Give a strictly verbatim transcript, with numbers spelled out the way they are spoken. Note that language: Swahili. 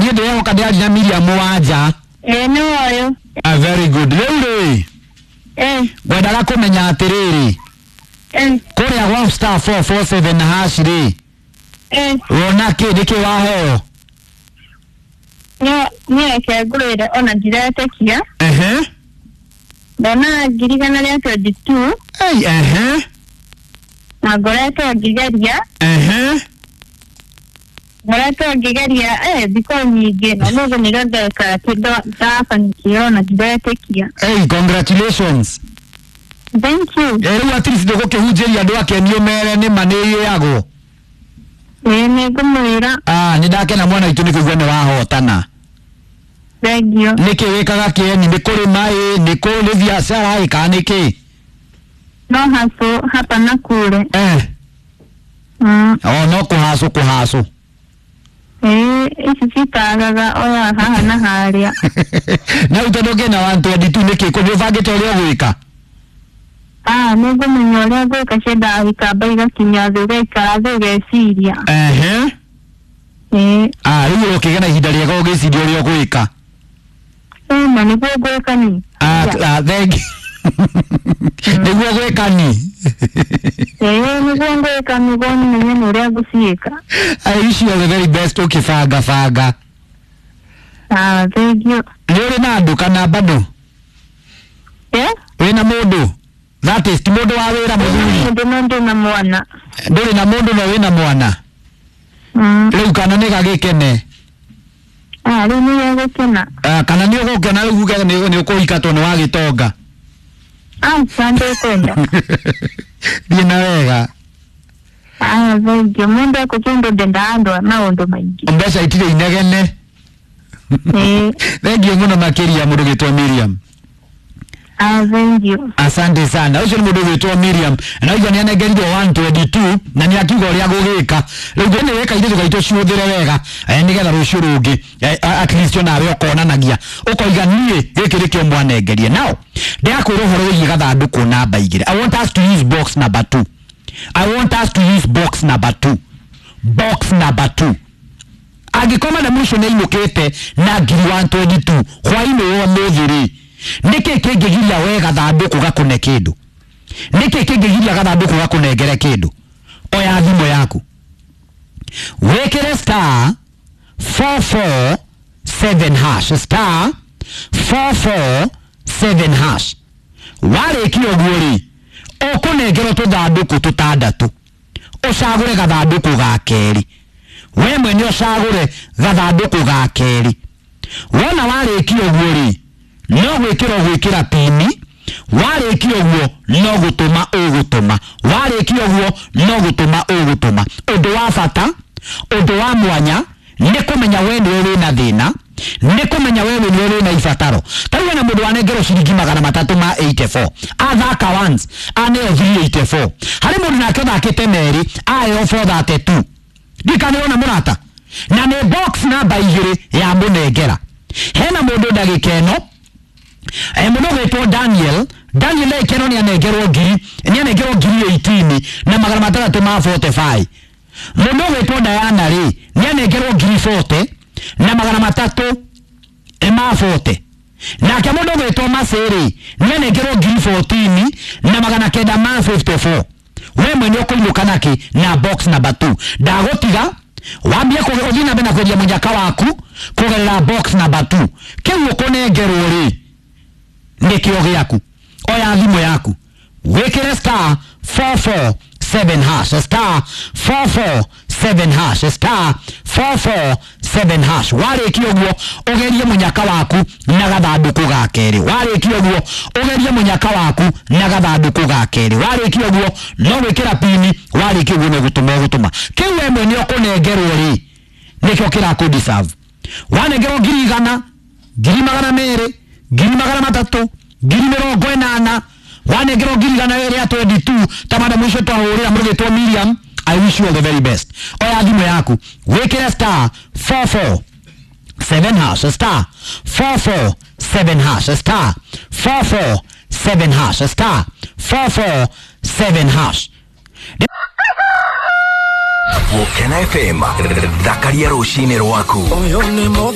nie ndeo kadali na Miriam wanja eh no yo ah very good leure eh gwenda kumenya atiriri eh kuria wa star four four seven hash ri eh wona ki ndiki waheo no nie ke ngurire ona ndirete kia ehe ndona ngirigana ria twenty-two ei ehe na ngoretwo ngigeria ehe ngoretwo ngigeria eh biko nyingi na mugo nirondeka kido ndafanikiwa na ndirete kia ei congratulations thank you eri atiri ndoko kihunjeria andu akenio mere ni maniri yago eh ni ngumwira ah ni ndakena mwana itu nikugwa ni wahotana thank you niki wikaga kieni ni kuri mai ni kuri biashara ikaniki no haso hapa na kule eh mm oh no kuhaso kuhaso eh isi sitagaga oya haha na haria na utodoke na one twenty-two niki ko bivagite uri gwika ah nego munyore go kasheda ikaba igakinya thuga ikara geciria ehe eh ah riu ukigena ihinda riega ugiciria uri gwika eh mani go go kani ah thank niguo gwika ni eh nego go kani go ni menye uri guciika I wish you all the very best ukifanga fanga ah thank you ni uri na nduka na bado eh wina mundu that is mundu wa wira muthuri ndo ndo na mwana nduri na mundu no wina mwana mm riu kana ni gagikene ah ri ni yego kena ah kana ni ugukena riu uge ni ni ukuika to ni wagitonga ah sande kwenda dina wega ah thank you mundu ko kendo ndando na ndo maingi mbeca itire inegene eh thank you muno makiria mundu gitwa Miriam ah thank you asante sana ucio ni mundu gitwa Miriam na ugo ni anegerirwo one twenty-two na ni akiuga uria gugika riu ngene weka inde tugaito ciuthire wega eh nigetha rucio rungi at least onawe ukonanagia ukoiga nie giki rikio mwanengerie now ndiakwira uhoro wigi gathanduku namba igire I want us to use box number two I want us to use box number two box number two agikoma na mwisho na imukete na ngiri one twenty-two hwaini wo muthiri niki kingigiria wega thanduku gakune kindu niki kingigiria gathanduku gakunengere kindu oya thimo yaku wekere star four four seven hash star four four seven hash wale kio guori okunengero tuthanduku tutandatu ucagure gathanduku ga keri we mwene ucagure gathanduku ga keri wona wale kio guori no gwikira gwikira pini wale kio guo no gutuma ugutuma wale kio guo no gutuma ugutuma undu wa bata undu wa mwanya ni kumenya we ni uri na thina ni kumenya we ni uri na ifataro tariwe na mundu wanengero ciringi magana matatu ma eighty-four athaka once ane three eighty-four hari mundu nake thakite meri ayo four thirty-two dikaniona murata na ni box namba igiri ya munengera hena mundu ndagikeno eh mundu gitwo Daniel Daniel ekeno ni anengerwo ngiri ni anengerwo ngiri eighteen na magana matatu ma forty-five mundu gitwo Diana ri ni anengerwo ngiri forty na magana matatu ma forty na kya mundu gitwo Masiri ni anengerwo ngiri fourteen na magana kenda ma fifty-four we mwenye ukuinuka naki na box number two ndagutiga wambie kuthina na bena kwendia munyaka waku kugerera box number two kiu ukunengerwo ri nikio giaku oya thimo yaku wekere star four four seven hash star four four seven hash star four four seven hash wale kio guo ugerie munyaka waku na gathanduku ga keri wale kio guo ugerie munyaka waku na gathanduku ga keri wale kio guo no wekera pini wale kio guo no gutuma gutuma kiwe mwene ukunengerwo ri nikio kira ku deserve wanengerwo ngiri igana ngiri magana mere ngiri magana matatu ngiri mirongo inana wanengero ngiri igana eri ya twenty-two tamada mwisho twahurira murugitwo Miriam I wish you all the very best oya thimo yaku wekere star four four seven hash star four four seven hash star four four seven hash star four four seven hash Mukena F M, Dhakaria rushine rwaku.